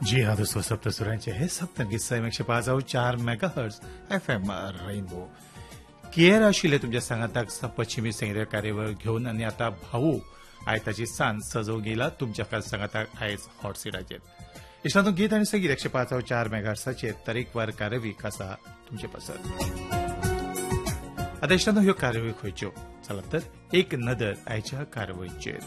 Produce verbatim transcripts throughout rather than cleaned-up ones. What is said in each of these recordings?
जी हाँ दोस्तों, सप्त सुरांचे हे सप्तंगी सैम एकशे पाच चार mega hertz F M rainbow care आशिल्ले तुमच्या सांगाताक पश्चिमी संगीत कार्यावळ घेऊन आणि आता भाऊ आयताची सांज सजवून गेला तुमच्या सांगाताक आयज हॉट सीटाचेर इश्टांतून गीत आणि संगीत एकशे पाच चार मेगा हर्ट्साचेर तरेकवार कार्यावळी कसा तुमचे पसंत. आता इश्टांतून ह्यो कार्यावळी खंयच्यो चला तर एक नदर आयच्या कार्यावळीचेर.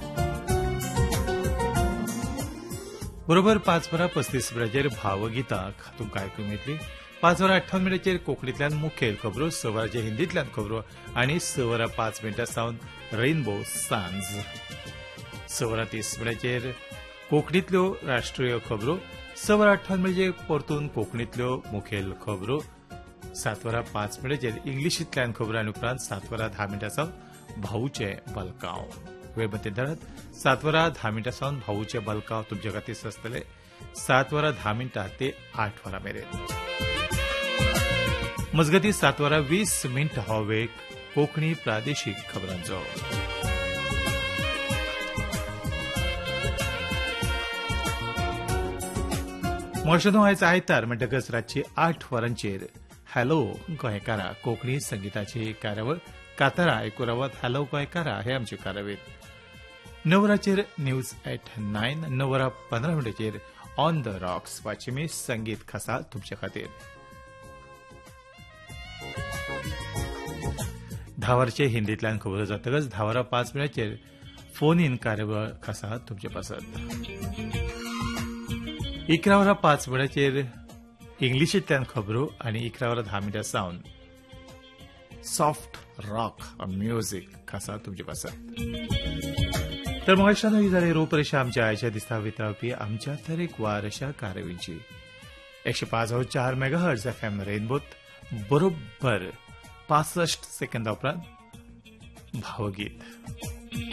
बरोबर पाच वरां पस्तीस मिनटाचेर भावगितां तुमकां आयकूंक मेळटली. पाच वरां अठ्ठावन मिनटाचेर कोंकणींतल्यान मुखेल खबरो, स वरांचेर हिंदींतल्यान खबरो आणि स वरां पाच मिनटां सावन रेनबो सांज. स वरां तीस मिनटाचेर कोंकणींतल्यो राष्ट्रीय खबरो, स वरां अठ्ठावन मिनटाचेर परतून कोंकणींतल्यो मुखेल खबरो, सात वरां पाच मिनटाचेर इंग्लिशींतल्यान खबरो आनी उपरांत सात वरां धा मिनटां सावन भाऊचे बलकाव. वेळ मध्यंतरात सात वरां धा मिनटां सावन भाऊचे बलकाव तुमचे खातीर आसतले सात वरां धा मिनटां ते आठ वरां मेरेन. मजगती सात वरां वीस मिनटां हो वेळ कोंकणी प्रादेशीक खबरांचो. मोर्शेदो आयज आयतार म्हणटकच रातची आठ वरांचेर हॅलो गोंयकारा कोंकणी संगीताची कार्यावळ कातारा आयकूं रावत. हॅलो गोंयकारा हे आमचे कार्यावळीत णव वरांचेर न्यूज एट नायन, णव वरां पंदरा मिनटाचेर ऑन द रॉक्स वाचिमी संगीत खासा तुमचे खातीर. धा वरांचेर हिंदींतल्यान खबरो जातकच धा वरां पाच मिनटाचेर फोन इन कार्यावळ खासा तुमचे पसंत. इकरा वरां पाच मिनटाचेर इंग्लिशींतल्यान खबरो आनी इकरा वरां धा मिनटां सावन सॉफ्ट रॉक म्युझिक खासा तुमचे पसंत. तर मगाच्यान ही जाली रोपरेषा आमच्या आयच्या दिसा वितरावपी आमच्या तरेकवार अशा कार्यावळींची. एकशे पाच चार मेगा हर्ट्ज एफ एम रेनबोत बरोबर पासष्ट सेकंदा उपरांत भावगीत.